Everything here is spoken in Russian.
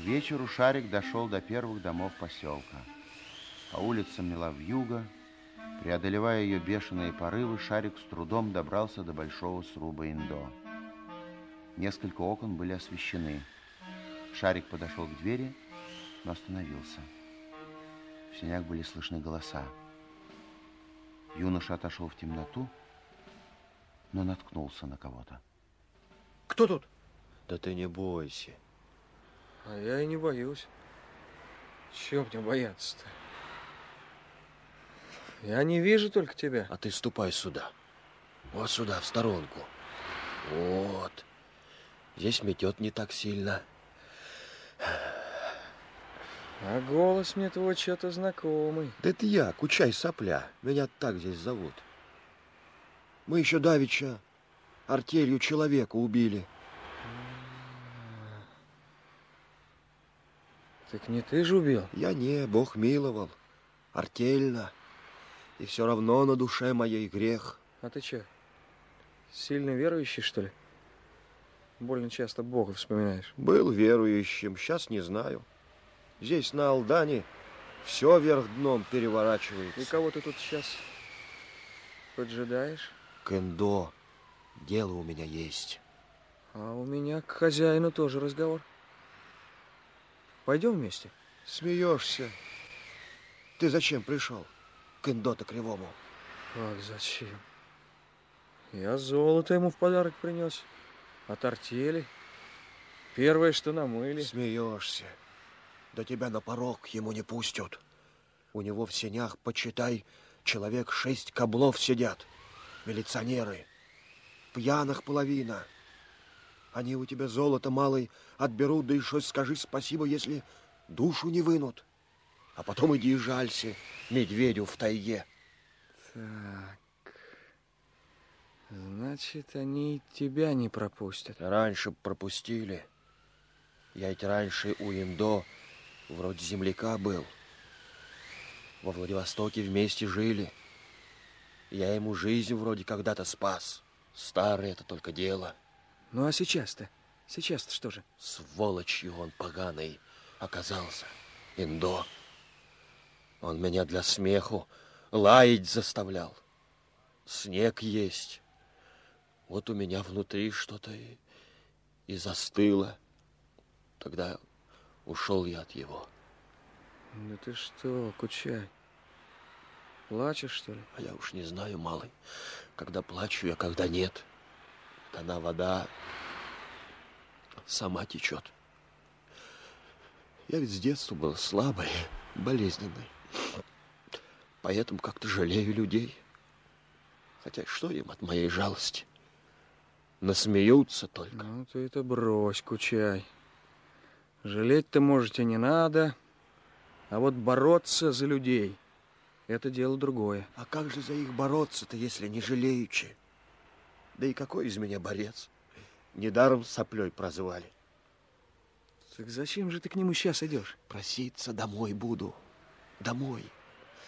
вечеру Шарик дошел до первых домов поселка. По улицам мела вьюга. Преодолевая ее бешеные порывы, Шарик с трудом добрался до большого сруба Индо. Несколько окон были освещены. Шарик подошел к двери, но остановился. В сенях были слышны голоса. Юноша отошел в темноту, но наткнулся на кого-то. Кто тут? Да ты не бойся. А я и не боюсь. Чего мне бояться-то? Я не вижу только тебя. А ты ступай сюда. Вот сюда, в сторонку. Вот. Здесь метет не так сильно. А голос мне твой что-то знакомый. Да это я, Кучай Сопля. Меня так здесь зовут. Мы еще давеча артелью человека убили. Так не ты же убил? Я не, Бог миловал. Артельно. И все равно на душе моей грех. А ты что, сильно верующий, что ли? Больно часто Бога вспоминаешь. Был верующим, сейчас не знаю. Здесь, на Алдане, все вверх дном переворачивается. И кого ты тут сейчас поджидаешь? Кендо. Дело у меня есть. А у меня к хозяину тоже разговор. Пойдем вместе? Смеешься. Ты зачем пришел? Кендо-то кривому. Как зачем? Я золото ему в подарок принес. От артели. Первое, что намыли. Смеешься. Да тебя на порог ему не пустят. У него в сенях, почитай, человек 6 каблов сидят. Милиционеры. Пьяных половина. Они у тебя золото малый отберут, да еще скажи спасибо, если душу не вынут. А потом иди жалься медведю в тайге. Так. Значит, они тебя не пропустят. Раньше б пропустили. Я ведь раньше у Индо вроде земляка был. Во Владивостоке вместе жили. Я ему жизнь вроде когда-то спас. Старое это только дело. Ну а сейчас-то? Сейчас-то что же? Сволочью он поганый оказался. Индо. Он меня для смеху лаять заставлял. Снег есть. Вот у меня внутри что-то и застыло. Тогда ушел я от его. Ну ты что, Кучай? Плачешь, что ли? А я уж не знаю, малый, когда плачу я, когда нет. Она вода сама течет. Я ведь с детства был слабый, болезненный. Поэтому как-то жалею людей. Хотя что им от моей жалости? Насмеются только. Ну ты это брось, Кучай. Жалеть-то, может, и не надо. А вот бороться за людей — это дело другое. А как же за их бороться-то, если не жалеючи? Да и какой из меня борец? Недаром Соплей прозвали. Так зачем же ты к нему сейчас идешь? Проситься домой буду. Домой.